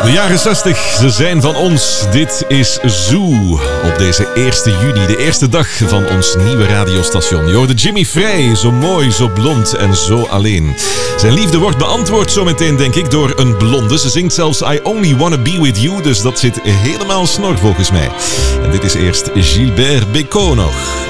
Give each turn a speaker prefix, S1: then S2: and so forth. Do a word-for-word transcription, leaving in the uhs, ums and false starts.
S1: De jaren zestig, ze zijn van ons. Dit is Zoo. Op deze eerste juni, de eerste dag van ons nieuwe radiostation. Je hoorde Jimmy Frey, zo mooi, zo blond en zo alleen. Zijn liefde wordt beantwoord zometeen, denk ik, door een blonde. Ze zingt zelfs I Only Wanna Be With You, dus dat zit helemaal snor volgens mij. En dit is eerst Gilbert Bécaud nog.